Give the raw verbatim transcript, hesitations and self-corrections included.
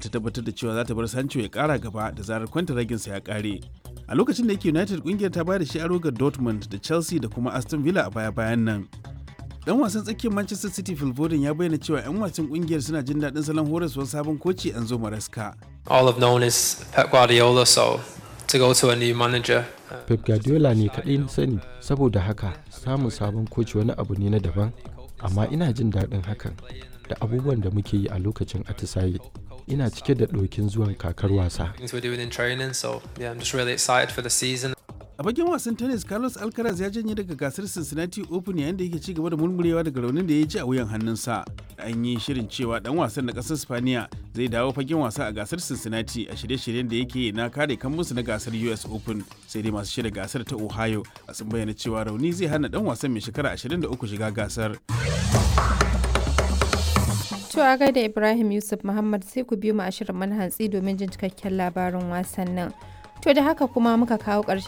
ta tabbatar da cewa za ta bar Sancho ya kara gaba da zarar kwantaraginsa ya kare. A lokacin da yake United kungiyar ta bayar da shi aro ga Dortmund da Chelsea da kuma Aston Villa a baya-bayan nan. Dan wasan tsakiyar Manchester City Phil Foden ya bayyana cewa 'yan wasan kungiyar suna jin daɗin salon horaswar sabon koci Enzo Maresca. All I've known is Pep Guardiola, so to go to a new manager. Pep Guardiola ne kaɗai na sani, saboda haka samun sabon koci wani abu ne na daban, amma ina jin daɗin hakan da abubuwan da muke yi a lokacin atisaye. Ina cike da ɗokin zuwan kakar wasa. A bakin wasan tennis, Carlos Alcaraz ya janye daga gasar Cincinnati Open yayin da yake ci gaba da murmurewa daga raunin da ya ji a wuyan hannunsa. An yi shirin cewa dan wasan na ƙasar Spaniya zai dawo fagen wasa a gasar Cincinnati a shirye-shiryen da yake na kare kambunsa na gasar U S Open. Sai dai masu shirya gasar ta Ohio sun bayyana cewa rauni zai hana dan wasan mai shekara ashirin da uku shiga gasar. To a gaida Ibrahim Yusuf Muhammad, sai ku biyo mu a shirin manhantsi domin jin cikakken labarin wasannin. To da haka kuma muka kawo ƙarshen